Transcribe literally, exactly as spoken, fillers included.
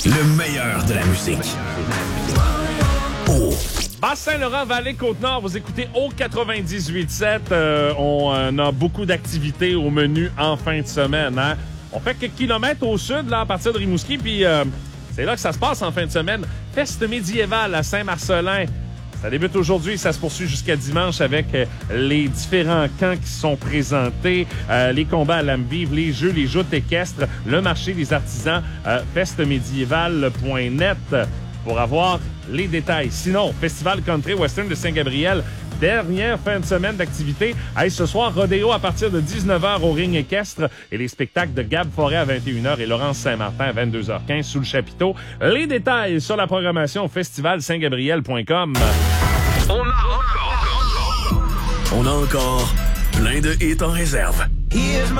Le meilleur de la musique. Oh. Bas-Saint-Laurent, Vallée-Côte-Nord, vous écoutez au quatre-vingt-dix-huit sept. Euh, on euh, a beaucoup d'activités au menu en fin de semaine. Hein? On fait quelques kilomètres au sud, là, à partir de Rimouski, puis euh, c'est là que ça se passe en fin de semaine. Feste médiévale à Saint-Marcellin. Ça débute aujourd'hui, ça se poursuit jusqu'à dimanche avec euh, les différents camps qui sont présentés, euh, les combats à l'âme vive, les jeux, les joutes équestres, le marché des artisans, euh, feste médiévale point net pour avoir les détails. Sinon, Festival Country Western de Saint-Gabriel, dernière fin de semaine d'activité. Hey, ce soir, rodéo à partir de dix-neuf heures au ring équestre et les spectacles de Gab Forêt à vingt et une heures et Laurence Saint-Martin à vingt-deux heures quinze sous le chapiteau. Les détails sur la programmation festival saint gabriel point com. On a encore, on a encore plein de hits en réserve. Here's my